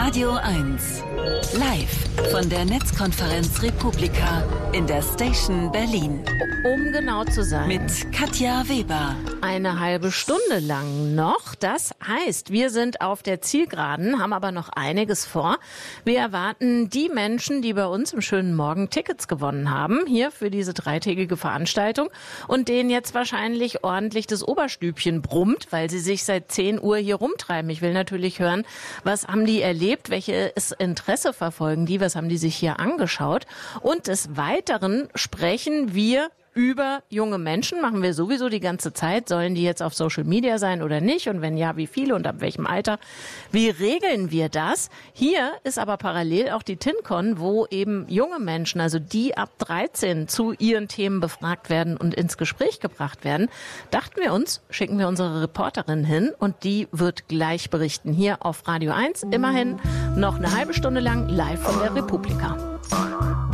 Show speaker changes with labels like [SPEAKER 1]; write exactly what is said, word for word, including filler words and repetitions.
[SPEAKER 1] Radio eins. Live von der Netzkonferenz Republika in der Station Berlin.
[SPEAKER 2] Um genau zu sein.
[SPEAKER 1] Mit Katja Weber.
[SPEAKER 2] Eine halbe Stunde lang noch. Das heißt, wir sind auf der Zielgeraden, haben aber noch einiges vor. Wir erwarten die Menschen, die bei uns im schönen Morgen Tickets gewonnen haben, hier für diese dreitägige Veranstaltung und denen jetzt wahrscheinlich ordentlich das Oberstübchen brummt, weil sie sich seit zehn Uhr hier rumtreiben. Ich will natürlich hören, was haben die erlebt, welches Interesse verfolgen die, was haben die sich hier angeschaut. Und des Weiteren sprechen wir über junge Menschen, machen wir sowieso die ganze Zeit. Sollen die jetzt auf Social Media sein oder nicht? Und wenn ja, wie viele und ab welchem Alter? Wie regeln wir das? Hier ist aber parallel auch die TinCon, wo eben junge Menschen, also die ab dreizehn, zu ihren Themen befragt werden und ins Gespräch gebracht werden. Dachten wir uns, schicken wir unsere Reporterin hin und die wird gleich berichten. Hier auf Radio eins, immerhin noch eine halbe Stunde lang live von der Republika.